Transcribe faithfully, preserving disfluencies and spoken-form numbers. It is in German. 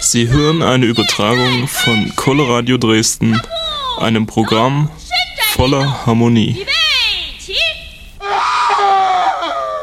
Sie hören eine Übertragung von Coloradio Dresden, einem Programm voller Harmonie.